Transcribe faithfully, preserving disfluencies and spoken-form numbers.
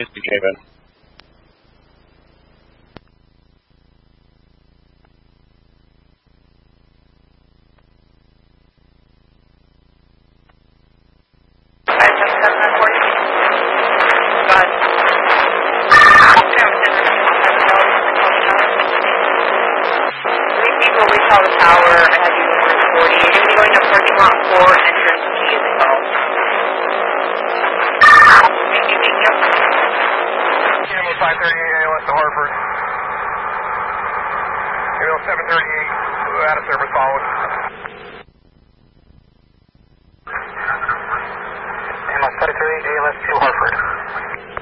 Whiskey came in. five thirty-eight A L S to Hartford. seven thirty-eight, out of service following.